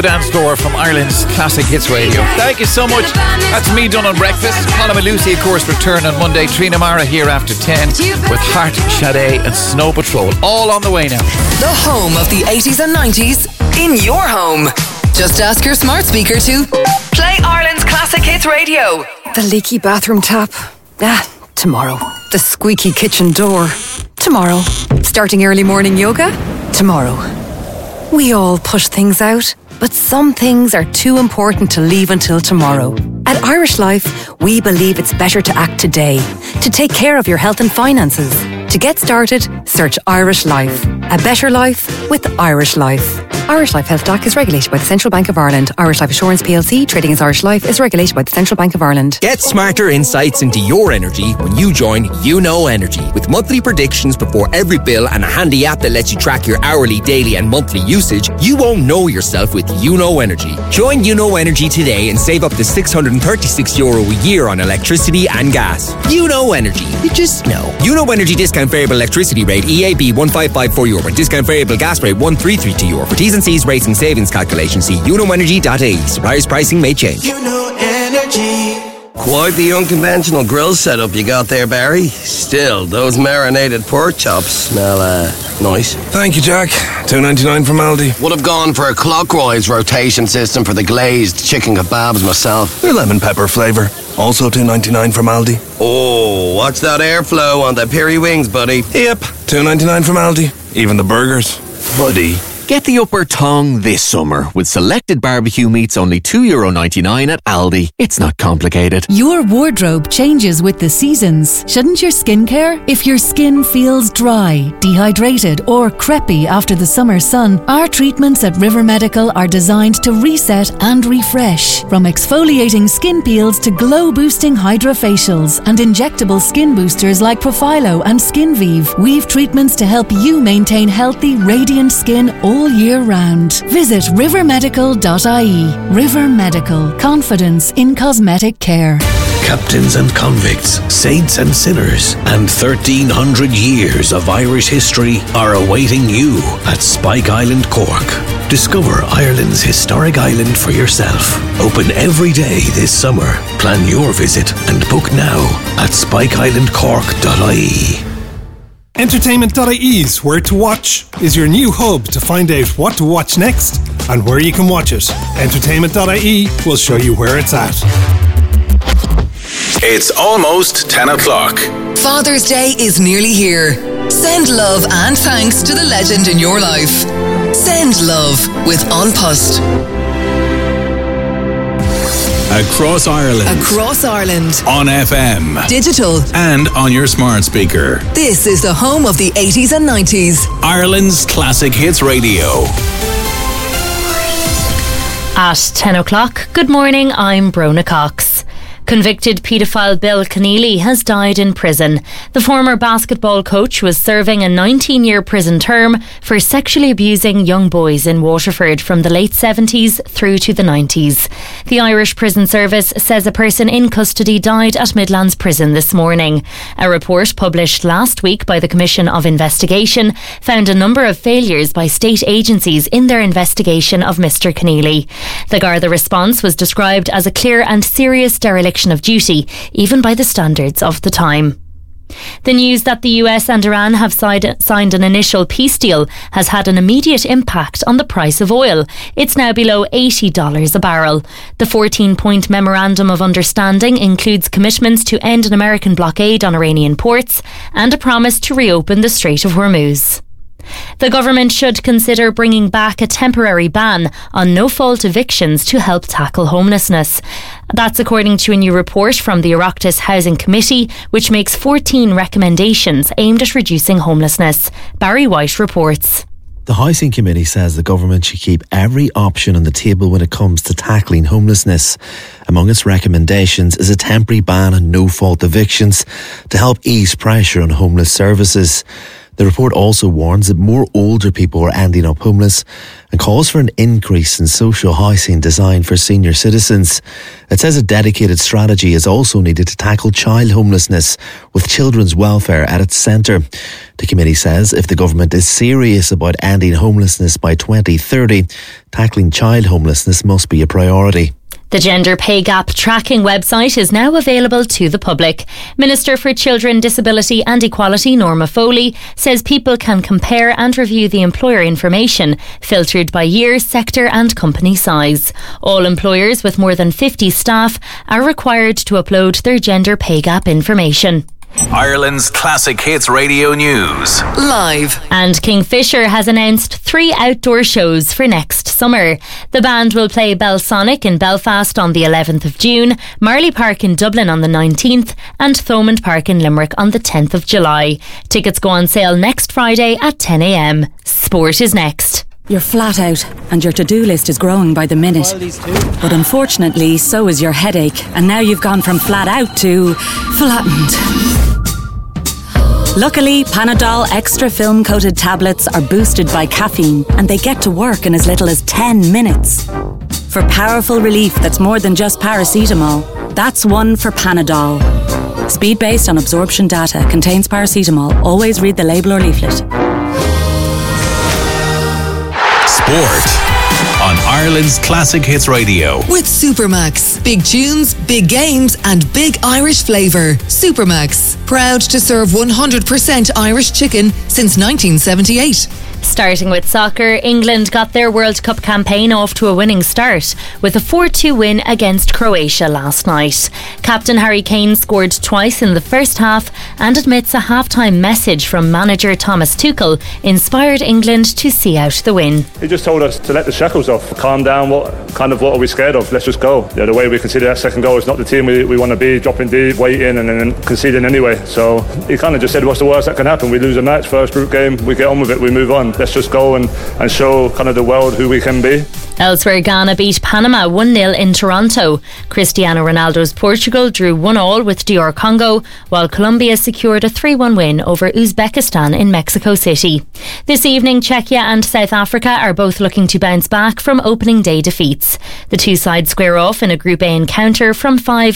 Dance Floor from Ireland's Classic Hits Radio. Thank you so much. That's me done on breakfast. Colin and Lucy, of course, return on Monday. Trina Mara here after 10 with Heart, Sade and Snow Patrol. All on the way now. The home of the 80s and 90s in your home. Just ask your smart speaker to play Ireland's Classic Hits Radio. The leaky bathroom tap. Tomorrow. The squeaky kitchen door. Tomorrow. Starting early morning yoga. Tomorrow. We all push things out, but some things are too important to leave until tomorrow. At Irish Life, we believe it's better to act today, to take care of your health and finances. To get started, search Irish Life. A better life with Irish Life. Irish Life Health DAC is regulated by the Central Bank of Ireland. Irish Life Assurance PLC, trading as Irish Life, is regulated by the Central Bank of Ireland. Get smarter insights into your energy when you join YouKnow Energy. With monthly predictions before every bill and a handy app that lets you track your hourly, daily and monthly usage, you won't know yourself with YouKnow Energy. Join YouKnow Energy today and save up to €636 a year on electricity and gas. YouKnow Energy. You just know. YouKnow Energy discount variable electricity rate EAB €1554 and discount variable gas rate €1332. For T's and C's rates and savings calculation, see YouKnowEnergy.ie. Suppliers pricing may change. YouKnow Energy. Quite the unconventional grill setup you got there, Barry. Still, those marinated pork chops smell, nice. Thank you, Jack. $2.99 from Aldi. Would have gone for a clockwise rotation system for the glazed chicken kebabs myself. They're lemon pepper flavour. Also $2.99 from Aldi. Oh, watch that airflow on the peri wings, buddy. Yep, $2.99 from Aldi. Even the burgers. Buddy. Get the upper tongue this summer with selected barbecue meats only €2.99 at Aldi. It's not complicated. Your wardrobe changes with the seasons. Shouldn't your skin care? If your skin feels dry, dehydrated or crepey after the summer sun, our treatments at River Medical are designed to reset and refresh. From exfoliating skin peels to glow-boosting hydrofacials and injectable skin boosters like Profilo and SkinVive, we've treatments to help you maintain healthy, radiant skin all year round. Visit rivermedical.ie. River Medical. Confidence in cosmetic care. Captains and convicts, saints and sinners, and 1,300 years of Irish history are awaiting you at Spike Island, Cork. Discover Ireland's historic island for yourself. Open every day this summer. Plan your visit and book now at spikeislandcork.ie. Entertainment.ie's Where to Watch is your new hub to find out what to watch next and where you can watch it. Entertainment.ie will show you where it's at. It's almost 10 o'clock. Father's Day is nearly here. Send love and thanks to the legend in your life. Send love with An Post. Across Ireland. Across Ireland. On FM. Digital. And on your smart speaker. This is the home of the 80s and 90s. Ireland's Classic Hits Radio. At 10 o'clock, good morning, I'm Brona Cox. Convicted paedophile Bill Keneally has died in prison. The former basketball coach was serving a 19-year prison term for sexually abusing young boys in Waterford from the late 70s through to the 90s. The Irish Prison Service says a person in custody died at Midlands Prison this morning. A report published last week by the Commission of Investigation found a number of failures by state agencies in their investigation of Mr Keneally. The Garda response was described as a clear and serious dereliction of duty, even by the standards of the time. The news that the US and Iran have signed an initial peace deal has had an immediate impact on the price of oil. It's now below $80 a barrel. The 14-point memorandum of understanding includes commitments to end an American blockade on Iranian ports and a promise to reopen the Strait of Hormuz. The government should consider bringing back a temporary ban on no-fault evictions to help tackle homelessness. That's according to a new report from the Oireachtas Housing Committee, which makes 14 recommendations aimed at reducing homelessness. Barry White reports. The Housing Committee says the government should keep every option on the table when it comes to tackling homelessness. Among its recommendations is a temporary ban on no-fault evictions to help ease pressure on homeless services. The report also warns that more older people are ending up homeless and calls for an increase in social housing designed for senior citizens. It says a dedicated strategy is also needed to tackle child homelessness, with children's welfare at its centre. The committee says if the government is serious about ending homelessness by 2030, tackling child homelessness must be a priority. The Gender Pay Gap tracking website is now available to the public. Minister for Children, Disability and Equality, Norma Foley, says people can compare and review the employer information, filtered by year, sector and company size. All employers with more than 50 staff are required to upload their gender pay gap information. Ireland's Classic Hits Radio News. Live. And Kingfisher has announced 3 outdoor shows for next summer. The band will play Belsonic in Belfast on the 11th of June, Marley Park in Dublin on the 19th and Thomond Park in Limerick on the 10th of July. Tickets go on sale next Friday at 10 a.m. Sport is next. You're flat out and your to-do list is growing by the minute. But unfortunately, so is your headache. And now you've gone from flat out to flattened. Luckily, Panadol Extra Film Coated tablets are boosted by caffeine and they get to work in as little as 10 minutes. For powerful relief that's more than just paracetamol, that's one for Panadol. Speed based on absorption data, contains paracetamol. Always read the label or leaflet. Sport on Ireland's Classic Hits Radio. With Supermax. Big tunes, big games and big Irish flavour. Supermax. Proud to serve 100% Irish chicken since 1978. Starting with soccer, England got their World Cup campaign off to a winning start with a 4-2 win against Croatia last night. Captain Harry Kane scored twice in the first half and admits a half-time message from manager Thomas Tuchel inspired England to see out the win. He just told us to let the shackles off, calm down, what are we scared of, let's just go. Yeah, the way we conceded that second goal is not the team we want to be, dropping deep, waiting and then conceding anyway. So he kind of just said what's the worst that can happen, we lose a match, first group game, we get on with it, we move on. Let's just go and show kind of the world who we can be. Elsewhere, Ghana beat Panama 1-0 in Toronto. Cristiano Ronaldo's Portugal drew 1-1 with DR Congo, while Colombia secured a 3-1 win over Uzbekistan in Mexico City. This evening, Czechia and South Africa are both looking to bounce back from opening day defeats. The two sides square off in a Group A encounter from 5